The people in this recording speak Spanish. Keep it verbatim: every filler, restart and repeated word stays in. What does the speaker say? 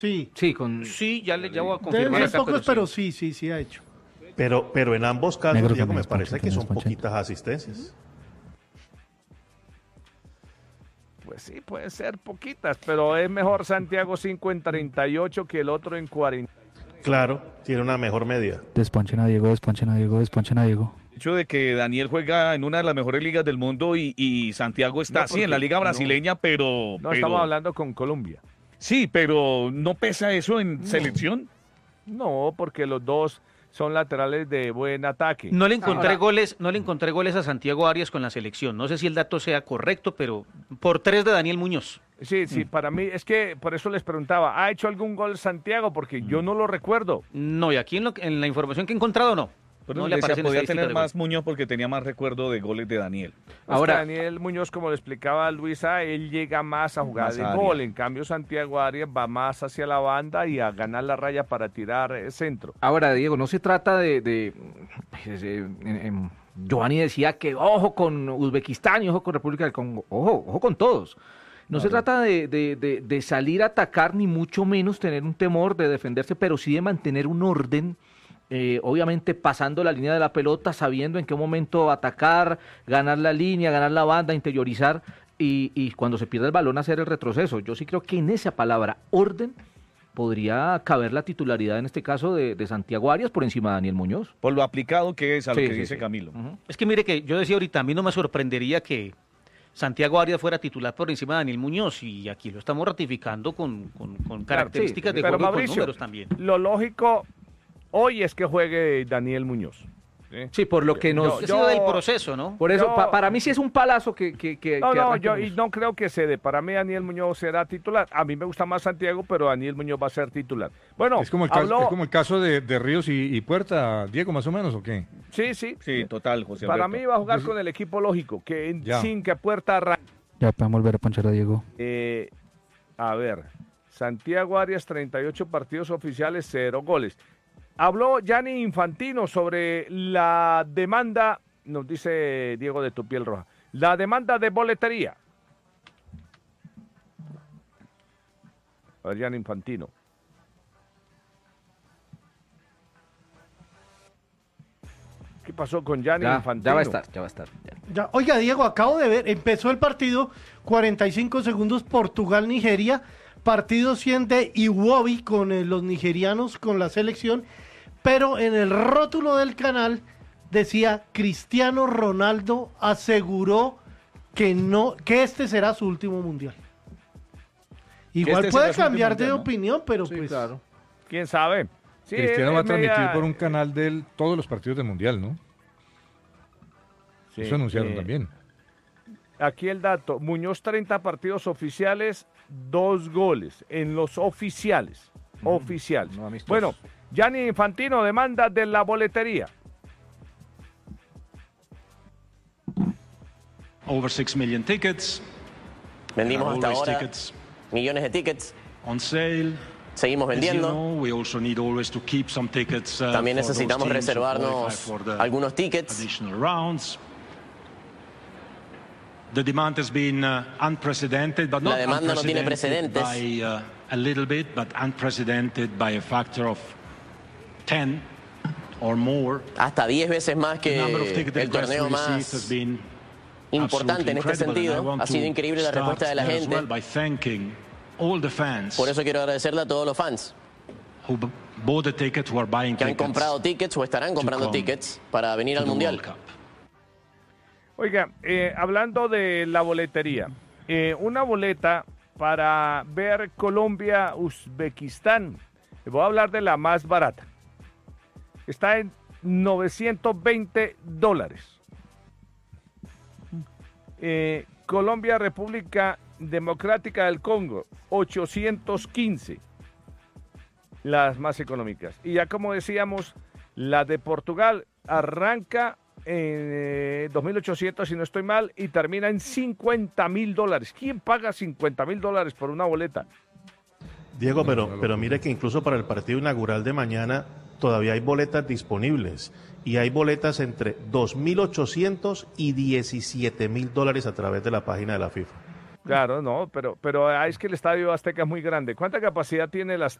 Sí. Sí, con... Sí, ya le ya voy a Deben confirmar ser acá, pocos, pero sí. pero sí, sí, sí ha hecho. Pero, pero en ambos casos, Negro Diego, que me me desponcha, parece que que me son desponcha. poquitas asistencias. Pues sí, puede ser poquitas, pero es mejor Santiago cinco en treinta y ocho que el otro en cuarenta. Claro, tiene una mejor media. Desponchen a Diego, desponchen a Diego, desponchen a Diego. El hecho de que Daniel juega en una de las mejores ligas del mundo y, y Santiago está, No, sí, en la porque liga no- brasileña, pero... No, pero- estamos hablando con Colombia. Sí, pero ¿no pesa eso en selección? No, porque los dos son laterales de buen ataque. No le encontré Ahora, goles, no le encontré goles a Santiago Arias con la selección. No sé si el dato sea correcto, pero por tres de Daniel Muñoz. Sí, sí, para mí es que por eso les preguntaba, ¿ha hecho algún gol Santiago? Porque yo no lo recuerdo. No, y aquí en, lo, en la información que he encontrado, no. Pero no le decía, aparecen podía estadísticas tener de gol. más Muñoz porque tenía más recuerdo de goles de Daniel. Ahora, Ahora- Daniel Muñoz, como le explicaba Luisa, él llega más a jugar Más de área. gol. En cambio, Santiago Arias va más hacia la banda y a ganar la raya para tirar eh, centro. Ahora, Diego, no se trata de... de pues, eh, en- en- Giovanni decía que ojo con Uzbekistán y ojo con República del Congo. Ojo, ojo con todos. No se trata de, de- de- de salir a atacar, ni mucho menos tener un temor de defenderse, pero sí de mantener un orden, eh, obviamente pasando la línea de la pelota, sabiendo en qué momento atacar, ganar la línea, ganar la banda, interiorizar, y, y cuando se pierde el balón hacer el retroceso. Yo sí creo que en esa palabra, orden, podría caber la titularidad en este caso de, de Santiago Arias por encima de Daniel Muñoz. Por lo aplicado que es a lo Sí, que sí, dice sí. Camilo. Ujú. Es que mire que yo decía ahorita, a mí no me sorprendería que Santiago Arias fuera titular por encima de Daniel Muñoz, y aquí lo estamos ratificando con, con- con características sí, de pero juego y con Mauricio, números también. Lo lógico hoy es que juegue Daniel Muñoz. ¿sí? Sí, por lo que nos... Ha yo- sido del proceso, ¿no? Por eso, yo- pa- para mí sí es un palazo que... que, que No, que no, arranque yo y Muñoz. no creo que se dé. Para mí Daniel Muñoz será titular. A mí me gusta más Santiago, pero Daniel Muñoz va a ser titular. Bueno, Es como el caso, habló... es como el caso de, de Ríos y, y Puerta, Diego, más o menos, ¿o qué? Sí, sí. Sí, total, José Para Alberto. mí va a jugar Yo sí- con el equipo lógico, que en- Ya. sin que Puerta arranque. Ya pueden volver a ponchar a Diego. Eh, a ver, Santiago Arias, treinta y ocho partidos oficiales, cero goles. Habló Gianni Infantino sobre la demanda, nos dice Diego de Tu Piel Roja, la demanda de boletería. A ver, Gianni Infantino. ¿Qué pasó con Gianni Ya, Infantino? ya va a estar, ya va a estar. ya. Ya, oiga, Diego, acabo de ver, empezó el partido, cuarenta y cinco segundos, Portugal-Nigeria, partido cien de Iwobi con eh, los nigerianos, con la selección, pero en el rótulo del canal decía, Cristiano Ronaldo aseguró que no, que este será su último mundial. Igual este puede será su último cambiar de mundial, ¿no? opinión, pero Sí, pues... claro. ¿Quién sabe? Sí, Cristiano es va a transmitir media- por un canal de él todos los partidos del Mundial, ¿no? Sí, Eso anunciaron eh, también. Aquí el dato, Muñoz treinta partidos oficiales, dos goles en los oficiales, oficiales. no amistosos. Bueno, Gianni Infantino demanda de la boletería. Over six million tickets. Vendimos There are hasta always ahora tickets millones de tickets. on sale. Seguimos As you vendiendo. know, we also need always to keep some tickets, uh, También for those necesitamos teams who qualify reservarnos for the algunos tickets. additional rounds. The demand has been uh, unprecedented, but La not demanda no tiene unprecedented precedentes. by uh, a little bit, but unprecedented by a factor of ten or more. Hasta diez veces más The number of que ticket el requests torneo we received has más been importante en este absolutely incredible, and I sentido. want Ha sido to increíble la start respuesta de la there as gente. well by thanking all the fans Por eso quiero agradecerle a todos los fans who b- bought the ticket, who are buying que han tickets. comprado tickets o estarán comprando come tickets para venir to al the Mundial. World Cup. Oiga, eh, hablando de la boletería, eh, una boleta para ver Colombia-Uzbekistán, les voy a hablar de la más barata. Está en novecientos veinte dólares. Eh, Colombia-República Democrática del Congo, ochocientos quince. Las más económicas. Y ya como decíamos, la de Portugal arranca en eh, dos mil ochocientos, si no estoy mal, y termina en cincuenta mil dólares. ¿Quién paga cincuenta mil dólares por una boleta? Diego, pero, pero mire que incluso para el partido inaugural de mañana todavía hay boletas disponibles y hay boletas entre dos mil ochocientos y diecisiete mil dólares a través de la página de la FIFA. Claro, no, pero, pero ah, es que el Estadio Azteca es muy grande. ¿Cuánta capacidad tiene el Azteca?